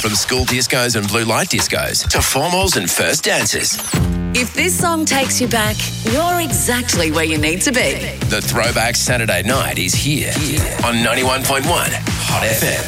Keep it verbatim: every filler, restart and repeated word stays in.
From school discos and blue light discos to formals and first dances. If this song takes you back, you're exactly where you need to be. The Throwback Saturday Night is here on ninety-one point one Hot F M.